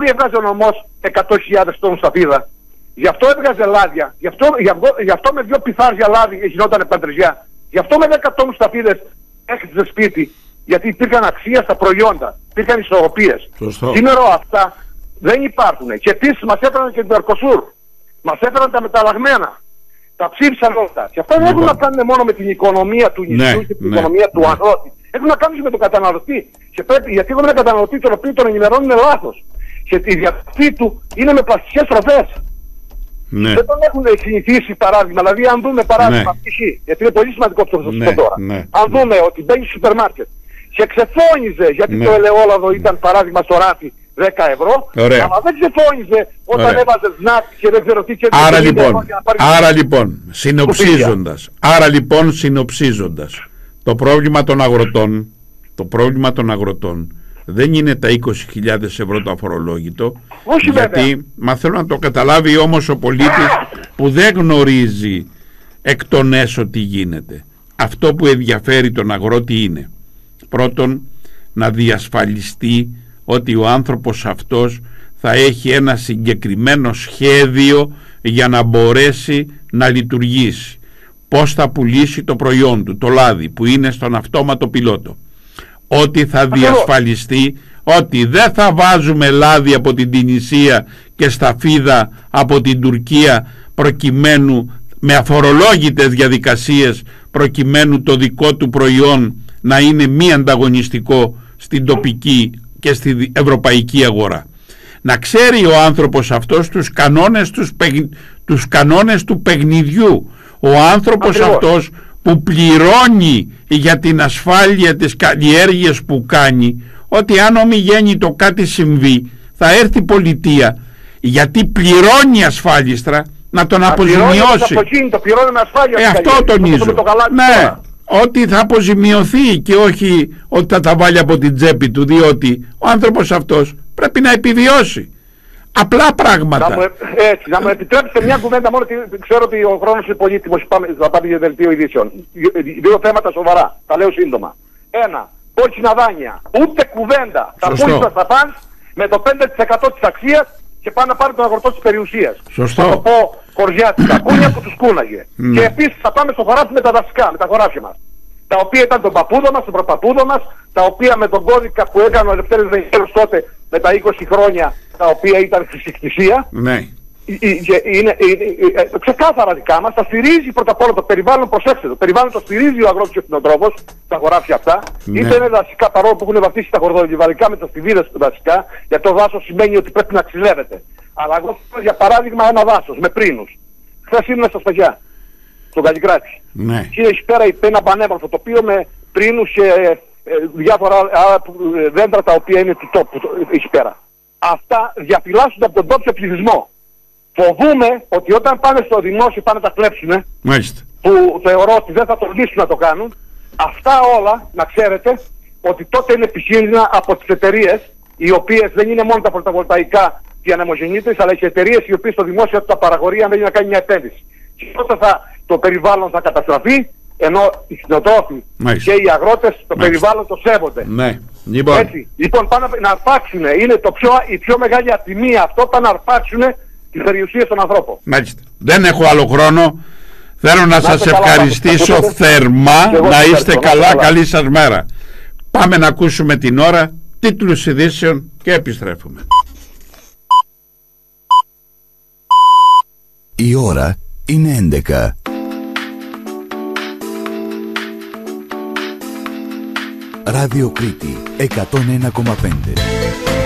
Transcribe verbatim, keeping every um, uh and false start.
μην έβγαζε ο νομός εκατό χιλιάδες τόνους σταφίδα. Γι' αυτό έβγαζε λάδια. Γι' αυτό, γι αυτό, γι αυτό με δύο πιθάρια λάδι γινόταν παντρεζιά. Γι' αυτό με δέκα τόνους σταφίδες έχτιζε σπίτι. Γιατί υπήρχαν αξία στα προϊόντα. Υπήρχαν ισορροπίες. Σήμερα αυτά δεν υπάρχουν. Και επίσης μας έφεραν και την Μερκοσούρ. Μας έφεραν τα μεταλλαγμένα. Τα ψήφισαν όλα. Και αυτά δεν έχουν να κάνουν μόνο με την οικονομία του νησιού, ναι, και την ναι, οικονομία ναι. του αγρότη. Έχουν να κάνουν με τον καταναλωτή. Και πρέπει, γιατί έχουμε έναν καταναλωτή τον οποίο τον ενημερώνουν λάθος. Και η διατροφή του είναι με πλαστικές τροφές. Ναι. Δεν τον έχουν συνηθίσει παράδειγμα. Δηλαδή, αν δούμε παράδειγμα ναι. π.χ. γιατί είναι πολύ σημαντικό αυτό το ναι, τώρα. Ναι. Αν δούμε ότι μπαίνει στο σούπερ μάρκετ και ξεφώνιζε, γιατί ναι. το ελαιόλαδο ήταν παράδειγμα στο ράφι δέκα ευρώ, ωραία. Αλλά δεν ξεφώνιζε όταν ωραία. έβαζε σνακ και δεν ξέρω τι και δεν άρα, λοιπόν, άρα λοιπόν, συνοψίζοντας, άρα λοιπόν συνοψίζοντας, το πρόβλημα των αγροτών, το πρόβλημα των αγροτών δεν είναι τα είκοσι χιλιάδες ευρώ το αφορολόγητο. Όχι, γιατί, βέβαια. Μα θέλω να το καταλάβει όμως ο πολίτης που δεν γνωρίζει εκ των έσω τι γίνεται. Αυτό που ενδιαφέρει τον αγρότη είναι πρώτον να διασφαλιστεί ότι ο άνθρωπος αυτός θα έχει ένα συγκεκριμένο σχέδιο για να μπορέσει να λειτουργήσει. Πώς θα πουλήσει το προϊόν του, το λάδι που είναι στον αυτόματο πιλότο. Ότι θα διασφαλιστεί ότι δεν θα βάζουμε λάδι από την Τινησία και σταφίδα από την Τουρκία προκειμένου με αφορολόγητες διαδικασίες προκειμένου το δικό του προϊόν να είναι μη ανταγωνιστικό στην τοπική και στη ευρωπαϊκή αγορά. Να ξέρει ο άνθρωπος αυτός τους κανόνες, τους, παιγ... τους κανόνες του παιχνιδιού. Ο άνθρωπος Ακριβώς. αυτός που πληρώνει για την ασφάλεια της καλλιέργειας που κάνει, ότι αν ομιγέννητο κάτι συμβεί θα έρθει η πολιτεία, γιατί πληρώνει ασφάλιστρα, να τον αποζημιώσει. Το πληρώνει με ασφάλεια. Ε, αυτό τονίζω. Το το ναι, ότι θα αποζημιωθεί και όχι ότι θα τα βάλει από την τσέπη του, διότι ο άνθρωπος αυτός πρέπει να επιβιώσει. Απλά πράγματα. Να μου, έτσι, να μου επιτρέψετε μια κουβέντα μόνο, ότι ξέρω ότι ο χρόνος είναι πολύτιμος. Θα πάμε για δελτίο ειδήσεων. Δύο θέματα σοβαρά. Τα λέω σύντομα. Ένα, κόκκινα δάνεια. Ούτε κουβέντα. Τα πούλησα στα φανς με το πέντε τοις εκατό της αξίας και πάνε να πάρει τον αγροτό της περιουσίας. Σωστό. Θα το πω κοριάτικα. Κούνια που τους κούναγε. Mm. Και επίσης θα πάμε στο χωράφι με τα δασικά, με τα χωράφια μας. Τα οποία ήταν τον παππούδο μας, τον προπαππούδο μας, τα οποία με τον κώδικα που έκανε ο Ελευθέρης Βενιζέλος τότε με τα είκοσι χρόνια, τα οποία ήταν φυσικτησία. Ναι. Είναι, είναι, είναι ξεκάθαρα δικά μας, τα στηρίζει πρώτα απ' όλα το περιβάλλον, προσέξτε, το περιβάλλον το στηρίζει ο αγρότης και ο κτηνοτρόφος, τα χωράφια αυτά, ναι. είτε είναι δασικά, παρόλο που έχουν βαφτίσει τα χορδολιβαδικά με τα στιβίδες του δασικά, γιατί το δάσος σημαίνει ότι πρέπει να ξυλεύεται. Αλλά εγώ για παράδειγμα ένα δάσος με πρίνους. Χθες ήμουν στα Σπαγιά, στον Καλλικράτη. Ναι. Και εκεί πέρα ένα πανέμορφο τοπίο με πρίνους και ε, διάφορα άλλα δέντρα τα οποία είναι του τόπου εκεί πέρα. Αυτά διαφυλάσσονται από τον τόπιο πληθυσμό. Φοβούμαι ότι όταν πάνε στο δημόσιο πάνε να τα κλέψουν, που θεωρώ ότι δεν θα τολμήσουν να το κάνουν, αυτά όλα να ξέρετε ότι τότε είναι επικίνδυνα από τις εταιρείες, οι οποίες δεν είναι μόνο τα φωτοβολταϊκά και οι ανεμογεννήτρες, αλλά και εταιρείες οι οποίες στο δημόσιο τα παραγωγή αν δεν είναι να κάνει μια επένδυση. Και τότε θα, το περιβάλλον θα καταστραφεί, ενώ οι κτηνοτρόφοι και οι αγρότες το Μάλιστα. περιβάλλον το σέβονται. Ναι. Λοιπόν, Έτσι. λοιπόν πάνε να αρπάξουν, είναι το πιο, η πιο μεγάλη ατιμία αυτό, πάνε να αρπάξουν τις περιουσίες των ανθρώπων. Μάλιστα. Δεν έχω άλλο χρόνο. Θέλω να, να σας ευχαριστήσω καλά, θερμά, να είστε καλά, καλά, καλή σας μέρα. Πάμε να ακούσουμε την ώρα, τίτλους ειδήσεων και επιστρέφουμε. Η ώρα είναι έντεκα. Ράδιο Κρήτη εκατόν ένα κόμμα πέντε.